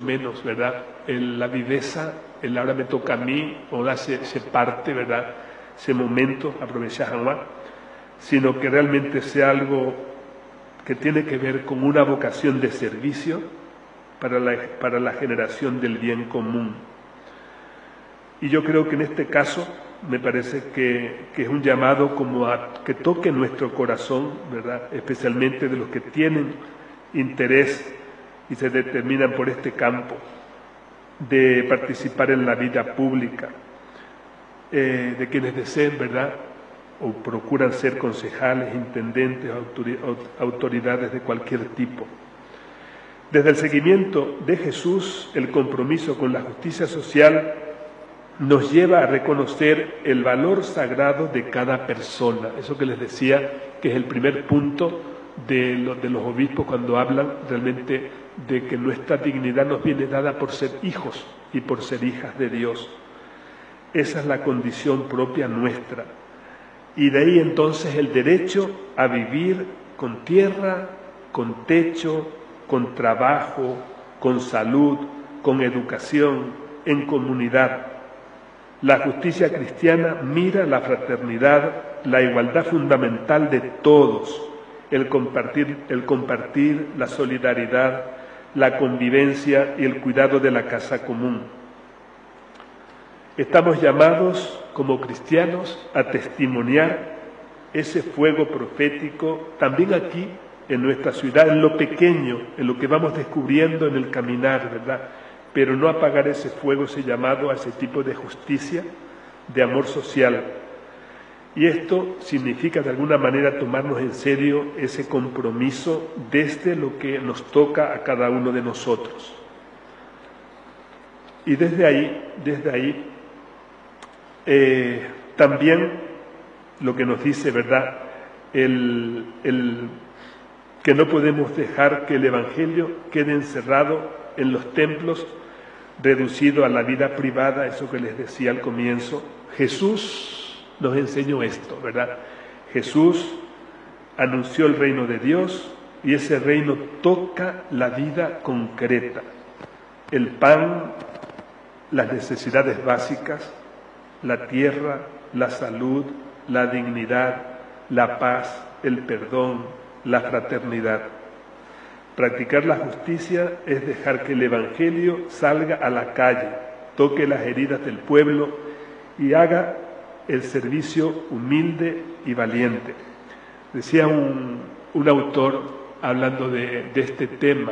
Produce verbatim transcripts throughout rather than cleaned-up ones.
menos, ¿verdad? El, la viveza, el ahora me toca a mí, ahora se, se parte, ¿verdad? Ese momento, aprovechar jamás, sino que realmente sea algo que tiene que ver con una vocación de servicio para la, para la generación del bien común. Y yo creo que en este caso me parece que, que es un llamado como a que toque nuestro corazón, ¿verdad? Especialmente de los que tienen interés y se determinan por este campo de participar en la vida pública, eh, de quienes deseen, ¿verdad?, o procuran ser concejales, intendentes, autoridades de cualquier tipo. Desde el seguimiento de Jesús, el compromiso con la justicia social nos lleva a reconocer el valor sagrado de cada persona. Eso que les decía, que es el primer punto de, lo, de los obispos cuando hablan realmente de que nuestra dignidad nos viene dada por ser hijos y por ser hijas de Dios. Esa es la condición propia nuestra. Y de ahí entonces el derecho a vivir con tierra, con techo, con trabajo, con salud, con educación, en comunidad. La justicia cristiana mira la fraternidad, la igualdad fundamental de todos, el compartir, el compartir, la solidaridad, la convivencia y el cuidado de la casa común. Estamos llamados como cristianos a testimoniar ese fuego profético también aquí en nuestra ciudad, en lo pequeño, en lo que vamos descubriendo en el caminar, ¿verdad? Pero no apagar ese fuego, ese llamado a ese tipo de justicia, de amor social. Y esto significa de alguna manera tomarnos en serio ese compromiso desde lo que nos toca a cada uno de nosotros. Y desde ahí, desde ahí, eh, también lo que nos dice, ¿verdad?, el, el que no podemos dejar que el Evangelio quede encerrado en los templos, reducido a la vida privada, eso que les decía al comienzo. Jesús nos enseñó esto, ¿verdad? Jesús anunció el reino de Dios y ese reino toca la vida concreta. El pan, las necesidades básicas, la tierra, la salud, la dignidad, la paz, el perdón, la fraternidad. Practicar la justicia es dejar que el Evangelio salga a la calle, toque las heridas del pueblo y haga el servicio humilde y valiente. Decía un, un autor, hablando de, de este tema,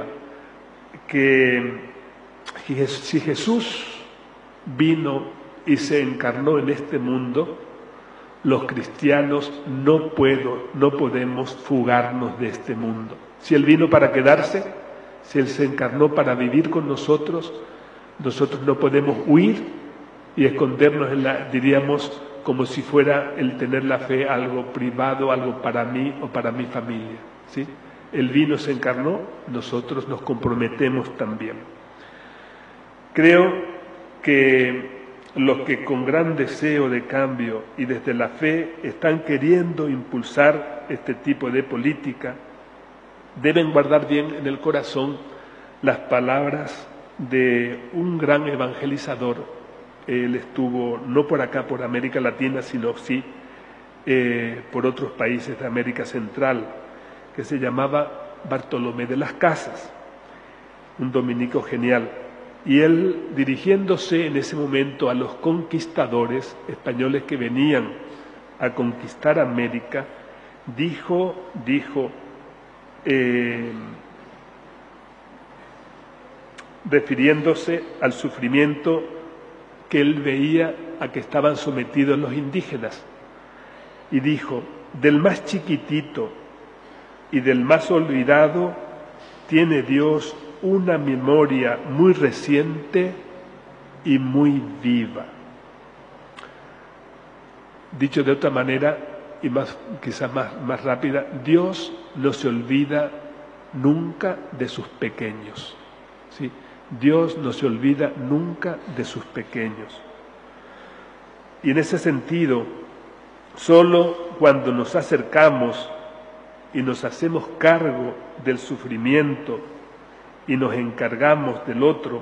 que si Jesús vino y se encarnó en este mundo, los cristianos no, puedo, no podemos fugarnos de este mundo. Si Él vino para quedarse, si Él se encarnó para vivir con nosotros, nosotros no podemos huir y escondernos en la, diríamos, como si fuera el tener la fe algo privado, algo para mí o para mi familia, ¿sí? Él vino, se encarnó, nosotros nos comprometemos también. Creo que los que con gran deseo de cambio y desde la fe están queriendo impulsar este tipo de política, deben guardar bien en el corazón las palabras de un gran evangelizador. Él estuvo no por acá, por América Latina, sino sí eh, por otros países de América Central, que se llamaba Bartolomé de las Casas, un dominico genial. Y él, dirigiéndose en ese momento a los conquistadores españoles que venían a conquistar América, dijo, dijo, eh, refiriéndose al sufrimiento que él veía a que estaban sometidos los indígenas, y dijo: del más chiquitito y del más olvidado tiene Dios una memoria muy reciente y muy viva. Dicho de otra manera, y más, quizás más, más rápida, Dios no se olvida nunca de sus pequeños, ¿sí? Dios no se olvida nunca de sus pequeños. Y en ese sentido, solo cuando nos acercamos y nos hacemos cargo del sufrimiento y nos encargamos del otro,